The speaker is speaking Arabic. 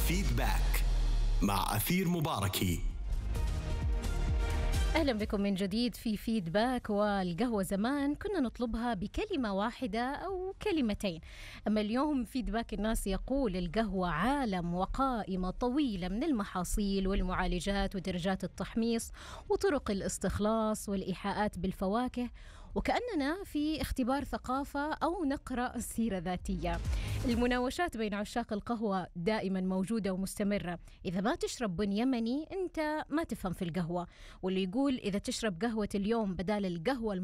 فيدباك مع أثير مباركي. أهلا بكم من جديد في فيدباك. والقهوة زمان كنا نطلبها بكلمة واحدة أو كلمتين، أما اليوم فيدباك الناس يقول القهوة عالم وقائمة طويلة من المحاصيل والمعالجات ودرجات التحميص وطرق الاستخلاص والإيحاءات بالفواكه، وكأننا في اختبار ثقافة أو نقرأ سيرة ذاتية. المناوشات بين عشاق القهوة دائما موجودة ومستمرة. إذا ما تشرب بن يمني أنت ما تفهم في القهوة، واللي يقول إذا تشرب قهوة اليوم بدال القهوة